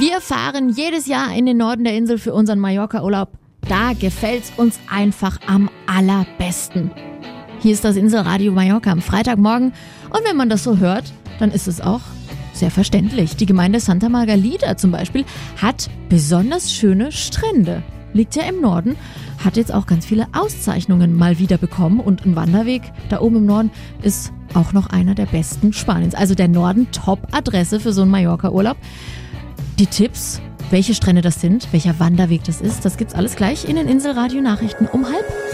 Wir fahren jedes Jahr in den Norden der Insel für unseren Mallorca-Urlaub. Da gefällt's uns einfach am allerbesten. Hier ist das Inselradio Mallorca am Freitagmorgen. Und wenn man das so hört, dann ist es auch sehr verständlich. Die Gemeinde Santa Margalida zum Beispiel hat besonders schöne Strände. Liegt ja im Norden, hat jetzt auch ganz viele Auszeichnungen mal wieder bekommen. Und ein Wanderweg da oben im Norden ist auch noch einer der besten Spaniens. Also der Norden, Top-Adresse für so einen Mallorca-Urlaub. Die Tipps, welche Strände das sind, welcher Wanderweg das ist, das gibt's alles gleich in den Inselradio-Nachrichten um 6:30.